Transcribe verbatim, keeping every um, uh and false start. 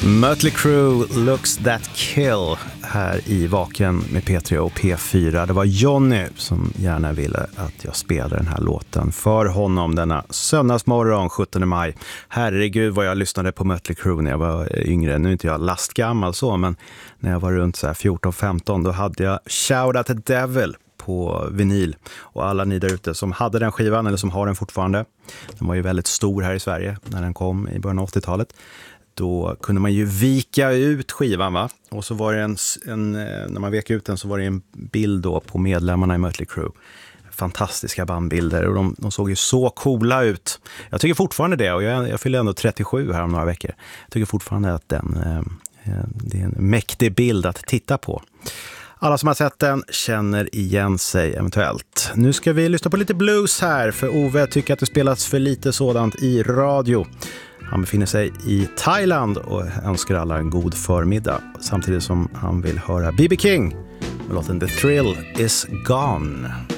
Mötley Crüe, Looks That Kill här i Vaken med P tre och P fyra. Det var Johnny som gärna ville att jag spelade den här låten för honom denna söndagsmorgon sjuttonde maj. Herregud vad jag lyssnade på Mötley Crüe när jag var yngre. Nu är inte jag lastgammal så, men när jag var runt så här fjorton femton då hade jag Shout at the Devil på vinyl. Och alla ni där ute som hade den skivan eller som har den fortfarande, den var ju väldigt stor här i Sverige när den kom i början av åttiotalet. Då kunde man ju vika ut skivan, va? Och så var det en, en, när man vek ut den så var det en bild då på medlemmarna i Mötley Crüe. Fantastiska bandbilder och de, de såg ju så coola ut. Jag tycker fortfarande det, och jag, jag fyller ändå trettiosju här om några veckor. Jag tycker fortfarande att den, eh, det är en mäktig bild att titta på. Alla som har sett den känner igen sig eventuellt. Nu ska vi lyssna på lite blues här, för Ove tycker att det spelas för lite sådant i radio. Han befinner sig i Thailand och önskar alla en god förmiddag, samtidigt som han vill höra B B King med låten The Thrill Is Gone.